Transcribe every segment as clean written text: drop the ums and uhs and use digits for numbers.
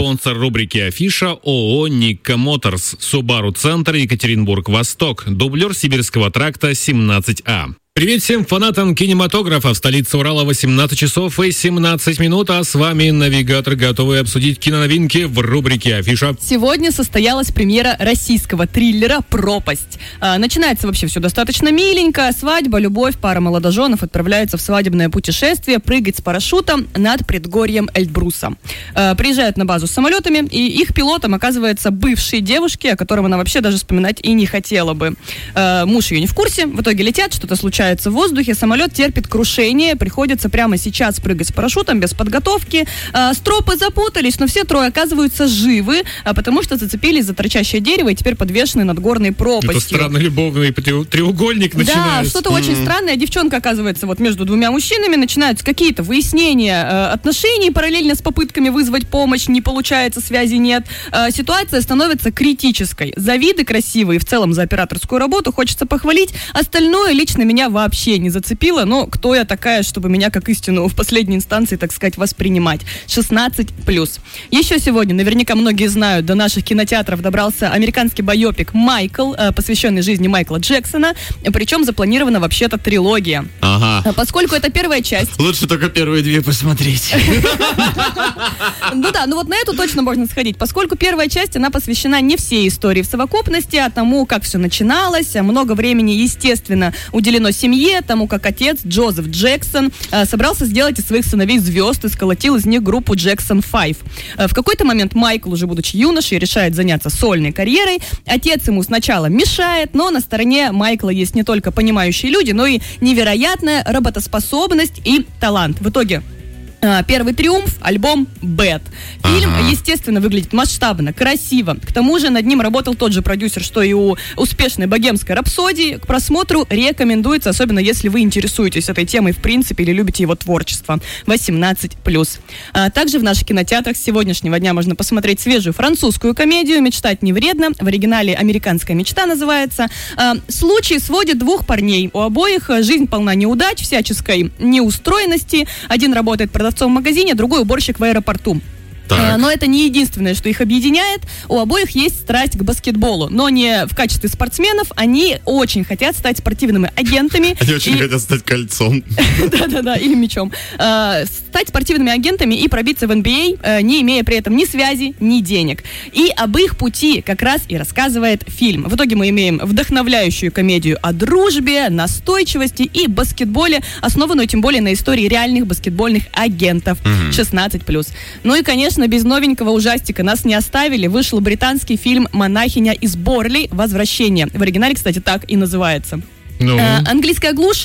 Спонсор рубрики «Афиша» ООО «Никко Моторс», Subaru Центр, Екатеринбург-Восток, дублер Сибирского тракта 17А. Привет всем фанатам кинематографа. В столице Урала 18 часов и 17 минут, а с вами навигатор, готовый обсудить киноновинки в рубрике «Афиша». Сегодня состоялась премьера российского триллера «Пропасть». Начинается вообще все достаточно миленько. Свадьба, любовь, пара молодоженов отправляются в свадебное путешествие прыгать с парашютом над предгорьем Эльбруса. Приезжают на базу с самолетами, и их пилотом оказывается бывшие девушки, о котором она вообще даже вспоминать и не хотела бы. Муж ее не в курсе, в итоге летят, что-то случается в воздухе, самолет терпит крушение, приходится прямо сейчас прыгать с парашютом без подготовки. Стропы запутались, но все трое оказываются живы, потому что зацепились за торчащее дерево и теперь подвешены над горной пропастью. Это странный любовный треугольник начинается. Да, что-то очень странное. Девчонка оказывается вот между двумя мужчинами, начинаются какие-то выяснения отношений параллельно с попытками вызвать помощь, не получается, связи нет. Ситуация становится критической. За виды красивые, в целом за операторскую работу хочется похвалить. Остальное лично меня вообще не зацепило, но кто я такая, чтобы меня как истину в последней инстанции, так сказать, воспринимать. 16+. Еще сегодня, наверняка многие знают, до наших кинотеатров добрался американский байопик «Майкл», посвященный жизни Майкла Джексона, причем запланирована вообще-то трилогия. Ага. Поскольку это первая часть... Лучше только первые две посмотреть. Ну да, ну вот на эту точно можно сходить, поскольку первая часть, она посвящена не всей истории в совокупности, а тому, как все начиналось. Много времени, естественно, уделено семье, тому, как отец Джозеф Джексон собрался сделать из своих сыновей звезд и сколотил из них группу Jackson 5. В какой-то момент Майкл, уже будучи юношей, решает заняться сольной карьерой. Отец ему сначала мешает, но на стороне Майкла есть не только понимающие люди, но и невероятная работоспособность и талант. В итоге первый триумф, альбом «Bad». Фильм, естественно, выглядит масштабно, красиво. К тому же над ним работал тот же продюсер, что и у успешной «Богемской рапсодии». К просмотру рекомендуется, особенно если вы интересуетесь этой темой в принципе или любите его творчество. 18+. Также в наших кинотеатрах с сегодняшнего дня можно посмотреть свежую французскую комедию «Мечтать не вредно». В оригинале «Американская мечта» называется. Случай сводит двух парней. У обоих жизнь полна неудач, всяческой неустроенности. Один работает продавцом в магазине, другой уборщик в аэропорту. Но это не единственное, что их объединяет. У обоих есть страсть к баскетболу, но не в качестве спортсменов. Они очень хотят стать спортивными агентами. Они очень хотят стать кольцом. Да-да-да, или мячом. Стать спортивными агентами и пробиться в NBA, не имея при этом ни связи, ни денег. И об их пути как раз и рассказывает фильм. В итоге мы имеем вдохновляющую комедию о дружбе, настойчивости и баскетболе, основанную тем более на истории реальных баскетбольных агентов. 16+. Ну и, конечно, без новенького ужастика нас не оставили. Вышел британский фильм «Монахиня из Борли. Возвращение». В оригинале, кстати, так и называется. Английская глушь,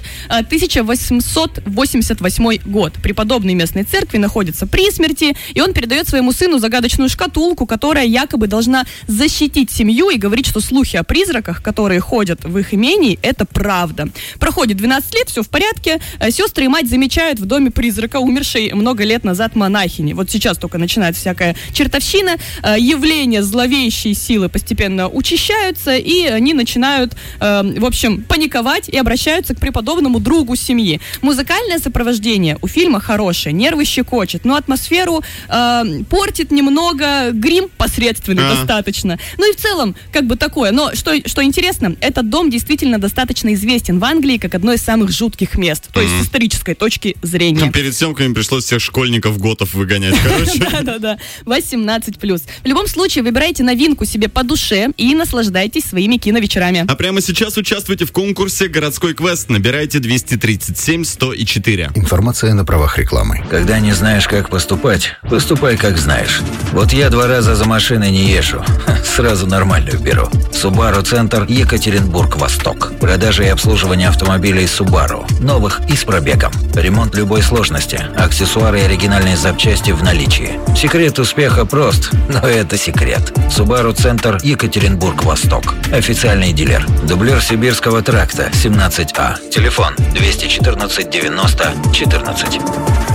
1888 год. Преподобный местной церкви находится при смерти, и он передает своему сыну загадочную шкатулку, которая якобы должна защитить семью, и говорит, что слухи о призраках, которые ходят в их имении, это правда. Проходит 12 лет, все в порядке. Сестры и мать замечают в доме призрака, умершей много лет назад монахини. Вот сейчас только начинается всякая чертовщина. Явления зловещей силы постепенно учащаются, и они начинают, в общем, паниковать и обращаются к преподобному другу семьи. Музыкальное сопровождение у фильма хорошее, нервы щекочет, но атмосферу портит немного, грим посредственный достаточно. Ну и в целом, как бы такое. Но что интересно, этот дом действительно достаточно известен в Англии как одно из самых жутких мест, то есть с исторической точки зрения. Перед съемками пришлось всех школьников-готов выгонять, короче. Да-да-да, 18+. В любом случае, выбирайте новинку себе по душе и наслаждайтесь своими киновечерами. А прямо сейчас участвуйте в конкурсе «Городской квест». Набирайте 237-104. Информация на правах рекламы. Когда не знаешь, как поступать, поступай, как знаешь. Вот я 2 раза за машиной не езжу. Сразу нормальную беру. Subaru Центр, Екатеринбург-Восток. Продажа и обслуживание автомобилей Subaru. Новых и с пробегом. Ремонт любой сложности. Аксессуары и оригинальные запчасти в наличии. Секрет успеха прост, но это секрет. Subaru Центр, Екатеринбург-Восток. Официальный дилер. Дублер Сибирского тракта 17А. Телефон 214 90 14.